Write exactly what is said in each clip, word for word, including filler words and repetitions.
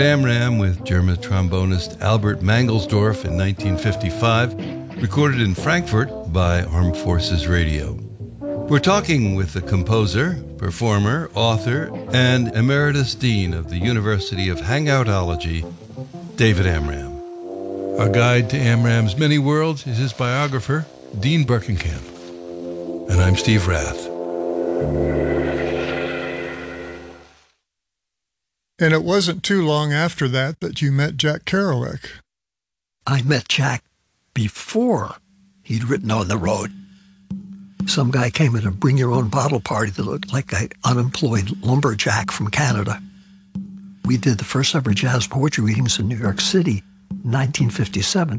Amram with German trombonist Albert Mangelsdorf in nineteen fifty-five, recorded in Frankfurt by Armed Forces Radio. We're talking with the composer, performer, author, and emeritus dean of the University of Hangoutology, David Amram. Our guide to Amram's many worlds is his biographer, Dean Berkenkamp. And I'm Steve Rath. And it wasn't too long after that that you met Jack Kerouac. I met Jack before he'd written On the Road. Some guy came at a bring-your-own-bottle party that looked like an unemployed lumberjack from Canada. We did the first ever jazz poetry readings in New York City in nineteen fifty-seven.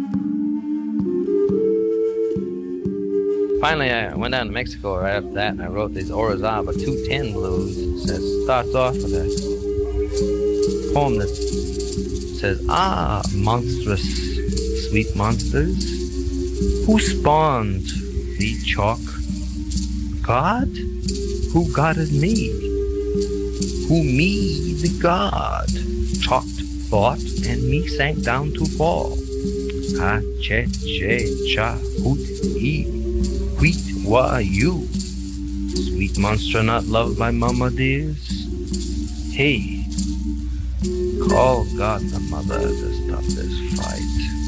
Finally, I went down to Mexico right after that, and I wrote these Orizaba two ten blues. It says, starts off with a poem that says, ah, monstrous, sweet monsters, who spawned the chalk? God? Who godded me? Who me the God? Chalked thought, and me sank down to fall. Ha, che, che, cha, hoot, e, wheat, wa, you. Sweet monster not loved by mama dears. Hey, call God the mother to stop this fight.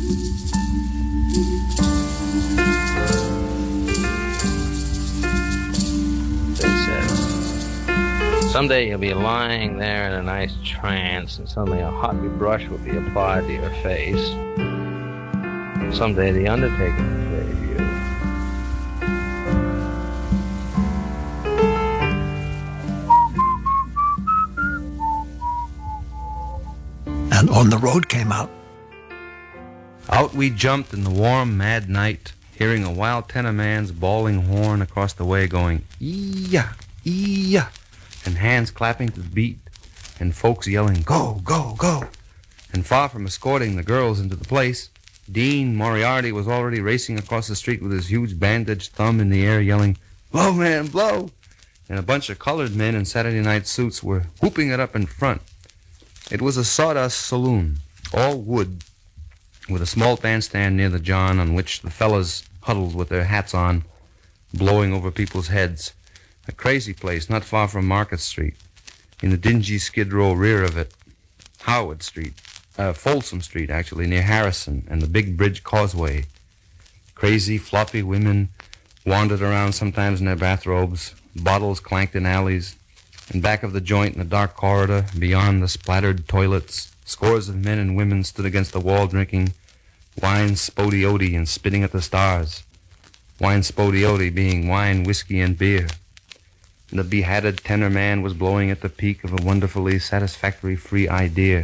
They said, someday you'll be lying there in a nice trance, and suddenly a hot brush will be applied to your face. Someday the undertaker will save you. And On the Road came out. Out we jumped in the warm, mad night, hearing a wild tenor man's bawling horn across the way going, ee-yah, ee-yah, and hands clapping to the beat, and folks yelling, go, go, go. And far from escorting the girls into the place, Dean Moriarty was already racing across the street with his huge bandaged thumb in the air yelling, blow, man, blow. And a bunch of colored men in Saturday night suits were whooping it up in front. It was a sawdust saloon, all wood, with a small bandstand near the john on which the fellas huddled with their hats on, blowing over people's heads. A crazy place not far from Market Street. In the dingy Skid Row rear of it, Howard Street, uh, Folsom Street, actually, near Harrison and the Big Bridge Causeway. Crazy, floppy women wandered around sometimes in their bathrobes, bottles clanked in alleys. In back of the joint in the dark corridor, beyond the splattered toilets, scores of men and women stood against the wall drinking wine spodioti and spitting at the stars. Wine spodioti being wine, whiskey, and beer. And the behatted tenor man was blowing at the peak of a wonderfully satisfactory free idea.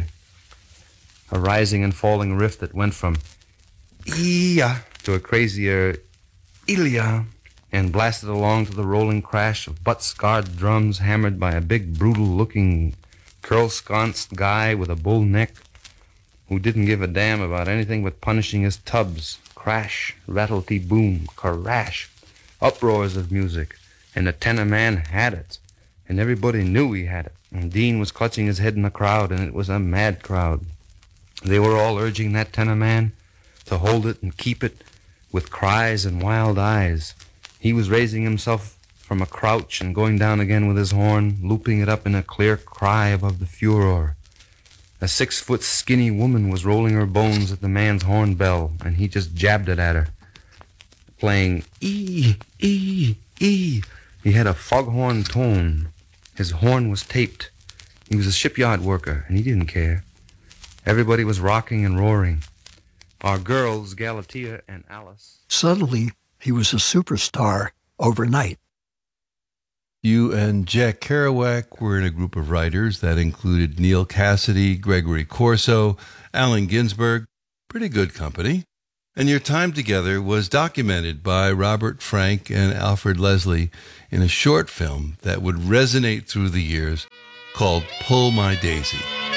A rising and falling riff that went from ee-yah to a crazier Ilya, and blasted along to the rolling crash of butt-scarred drums hammered by a big, brutal-looking, curl-sconced guy with a bull neck who didn't give a damn about anything but punishing his tubs. Crash, rattle-tee-boom, crash, uproars of music, and the tenor man had it, and everybody knew he had it, and Dean was clutching his head in the crowd, and it was a mad crowd. They were all urging that tenor man to hold it and keep it with cries and wild eyes. He was raising himself from a crouch and going down again with his horn, looping it up in a clear cry above the furor. A six-foot skinny woman was rolling her bones at the man's horn bell, and he just jabbed it at her, playing ee, ee, ee. He had a foghorn tone. His horn was taped. He was a shipyard worker, and he didn't care. Everybody was rocking and roaring. Our girls, Galatea and Alice. Suddenly, he was a superstar overnight. You and Jack Kerouac were in a group of writers that included Neil Cassidy, Gregory Corso, Allen Ginsberg. Pretty good company. And your time together was documented by Robert Frank and Alfred Leslie in a short film that would resonate through the years called Pull My Daisy.